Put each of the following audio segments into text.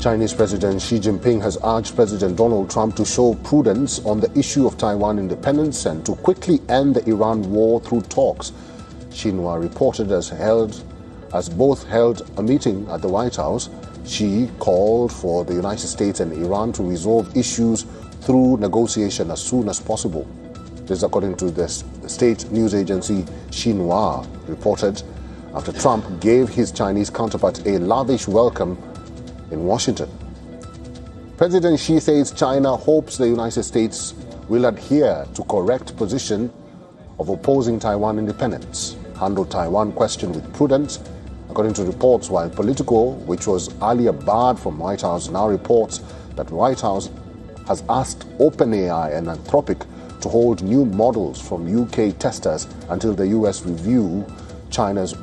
Chinese President Xi Jinping has urged President Donald Trump to show prudence on the issue of Taiwan independence and to quickly end the Iran war through talks. Xinhua reported as both held a meeting at the White House. Xi called for the United States and Iran to resolve issues through negotiation as soon as possible. This is according to the state news agency Xinhua reported after Trump gave his Chinese counterpart a lavish welcome in Washington. President Xi says China hopes the United States will adhere to correct position of opposing Taiwan independence, handle Taiwan question with prudence. According to reports, while Politico, which was earlier barred from White House, now reports that White House has asked OpenAI and Anthropic to hold new models from UK testers until the US review. China's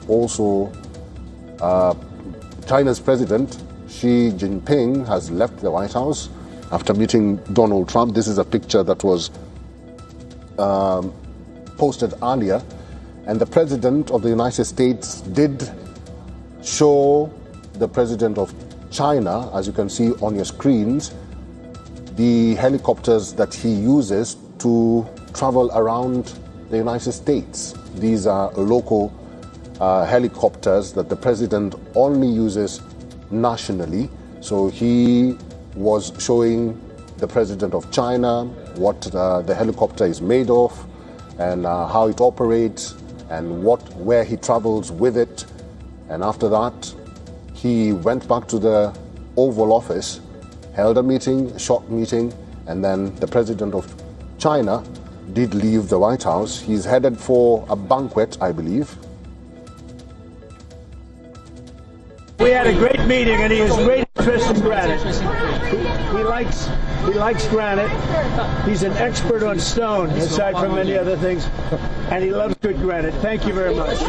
President Xi Jinping has left the White House after meeting Donald Trump. This is a picture that was posted earlier, and the President of the United States did show the President of China, as you can see on your screens, the helicopters that he uses to travel around the United States. These are local helicopters that the President only uses nationally. So he was showing the President of China what the helicopter is made of and how it operates and where he travels with it. And after that, he went back to the Oval Office, held a meeting, a short meeting, and then the President of China did leave the White House. He's headed for a banquet, I believe. We had a great meeting, and he has great interest in granite. He likes granite. He's an expert on stone, aside from many other things, and he loves good granite. Thank you very much.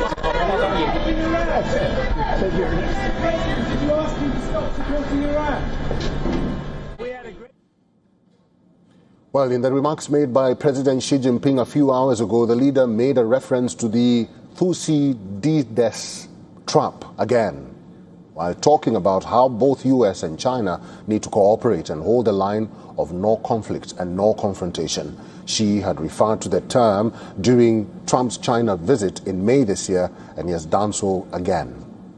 Well, in the remarks made by President Xi Jinping a few hours ago, the leader made a reference to the Thucydides trap again, while talking about how both US and China need to cooperate and hold the line of no conflict and no confrontation. Xi had referred to the term during Trump's China visit in May this year, and he has done so again.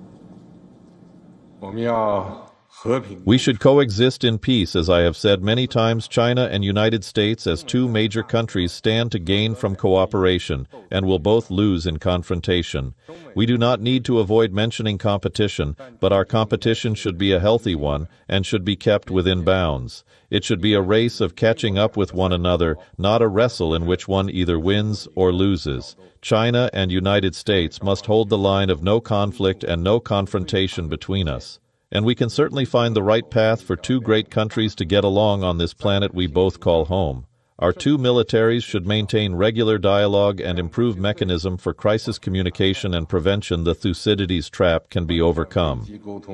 We should coexist in peace. As I have said many times, China and United States as two major countries stand to gain from cooperation and will both lose in confrontation. We do not need to avoid mentioning competition, but our competition should be a healthy one and should be kept within bounds. It should be a race of catching up with one another, not a wrestle in which one either wins or loses. China and United States must hold the line of no conflict and no confrontation between us. And we can certainly find the right path for two great countries to get along on this planet we both call home. Our two militaries should maintain regular dialogue and improve mechanism for crisis communication and prevention. The Thucydides trap can be overcome.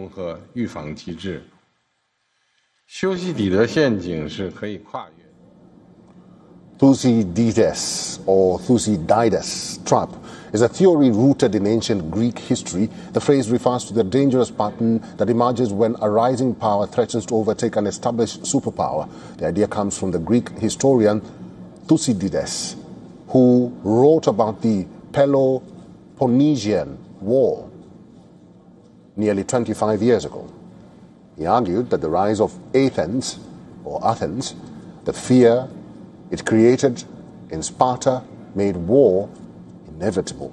Thucydides or Thucydides trap is a theory rooted in ancient Greek history. The phrase refers to the dangerous pattern that emerges when a rising power threatens to overtake an established superpower. The idea comes from the Greek historian Thucydides, who wrote about the Peloponnesian War nearly 25 years ago. He argued that the rise of Athens, the fear it created in Sparta, made war inevitable.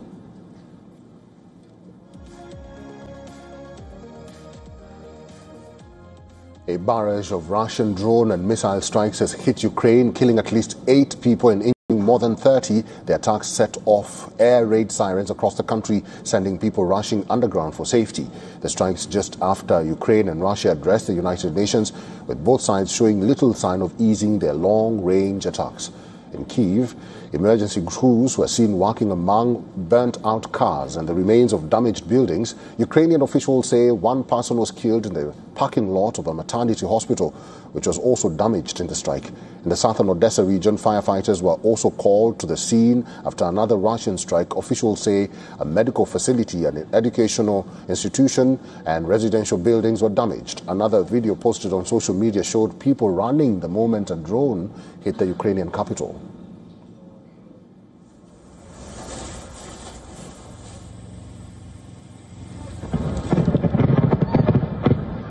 A barrage of Russian drone and missile strikes has hit Ukraine, killing at least 8 people and injuring more than 30. The attacks set off air raid sirens across the country, sending people rushing underground for safety. The strikes just after Ukraine and Russia addressed the United Nations, with both sides showing little sign of easing their long-range attacks. In Kyiv, emergency crews were seen walking among burnt-out cars and the remains of damaged buildings. Ukrainian officials say one person was killed in the parking lot of a maternity hospital, which was also damaged in the strike. In the southern Odessa region, firefighters were also called to the scene after another Russian strike. Officials say a medical facility, an educational institution, and residential buildings were damaged. Another video posted on social media showed people running the moment a drone hit the Ukrainian capital.